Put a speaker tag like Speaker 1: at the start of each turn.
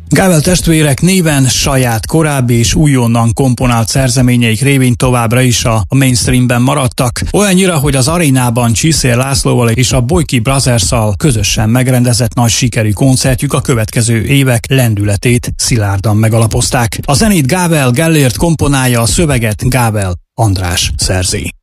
Speaker 1: Gábel testvérek néven saját korábbi és újonnan komponált szerzeményeik révén továbbra is a mainstreamben maradtak, olyannyira, hogy az arénában Csiszér Lászlóval és a Boyki Brothers-szal közösen megrendezett nagy sikerű koncertjük a következő évek lendületét szilárdan megalapozták. A zenét Gábel Gellért komponálja, a szöveget Gábel András szerzi.